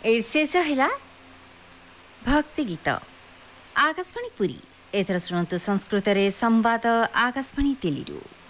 शेष है भक्ति गीत आकाशवाणी पुरी एथर शुणु संस्कृत रे संवाद आकाशवाणी दिल्ली।